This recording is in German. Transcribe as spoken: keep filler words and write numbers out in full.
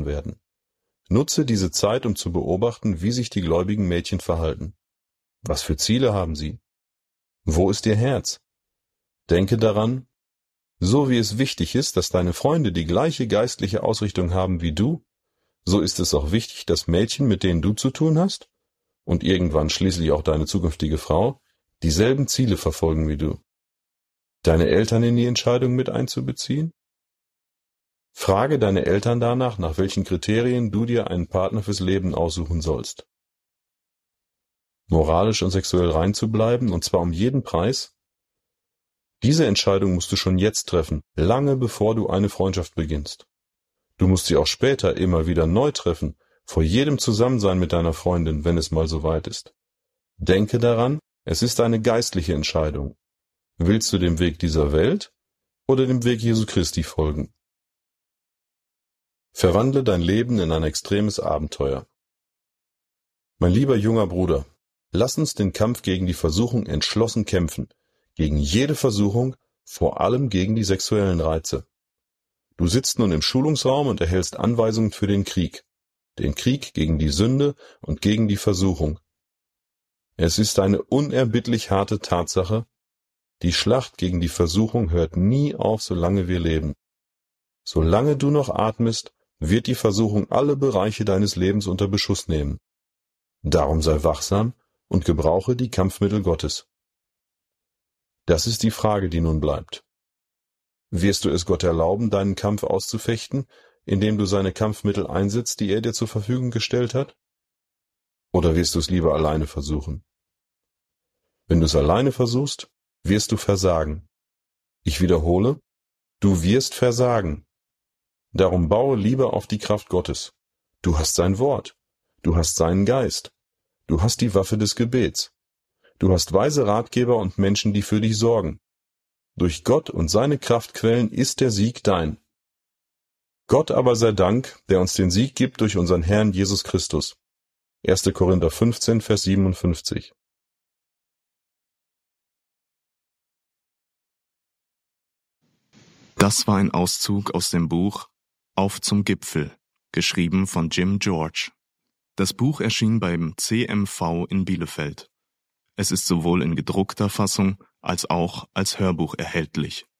geboren werden. Nutze diese Zeit, um zu beobachten, wie sich die gläubigen Mädchen verhalten. Was für Ziele haben sie? Wo ist ihr Herz? Denke daran, so wie es wichtig ist, dass deine Freunde die gleiche geistliche Ausrichtung haben wie du, so ist es auch wichtig, dass Mädchen, mit denen du zu tun hast, und irgendwann schließlich auch deine zukünftige Frau, dieselben Ziele verfolgen wie du. Deine Eltern in die Entscheidung mit einzubeziehen? Frage deine Eltern danach, nach welchen Kriterien du dir einen Partner fürs Leben aussuchen sollst. Moralisch und sexuell rein zu bleiben, und zwar um jeden Preis? Diese Entscheidung musst du schon jetzt treffen, lange bevor du eine Freundschaft beginnst. Du musst sie auch später immer wieder neu treffen, vor jedem Zusammensein mit deiner Freundin, wenn es mal soweit ist. Denke daran, es ist eine geistliche Entscheidung. Willst du dem Weg dieser Welt oder dem Weg Jesu Christi folgen? Verwandle dein Leben in ein extremes Abenteuer. Mein lieber junger Bruder, lass uns den Kampf gegen die Versuchung entschlossen kämpfen, gegen jede Versuchung, vor allem gegen die sexuellen Reize. Du sitzt nun im Schulungsraum und erhältst Anweisungen für den Krieg, den Krieg gegen die Sünde und gegen die Versuchung. Es ist eine unerbittlich harte Tatsache, die Schlacht gegen die Versuchung hört nie auf, solange wir leben. Solange du noch atmest, wird die Versuchung alle Bereiche deines Lebens unter Beschuss nehmen. Darum sei wachsam und gebrauche die Kampfmittel Gottes. Das ist die Frage, die nun bleibt. Wirst du es Gott erlauben, deinen Kampf auszufechten, indem du seine Kampfmittel einsetzt, die er dir zur Verfügung gestellt hat? Oder wirst du es lieber alleine versuchen? Wenn du es alleine versuchst, wirst du versagen. Ich wiederhole, du wirst versagen. Darum baue lieber auf die Kraft Gottes. Du hast sein Wort. Du hast seinen Geist. Du hast die Waffe des Gebets. Du hast weise Ratgeber und Menschen, die für dich sorgen. Durch Gott und seine Kraftquellen ist der Sieg dein. Gott aber sei Dank, der uns den Sieg gibt durch unseren Herrn Jesus Christus. erster Korinther fünfzehn, Vers siebenundfünfzig. Das war ein Auszug aus dem Buch Auf zum Gipfel, geschrieben von Jim George. Das Buch erschien beim C M V in Bielefeld. Es ist sowohl in gedruckter Fassung als auch als Hörbuch erhältlich.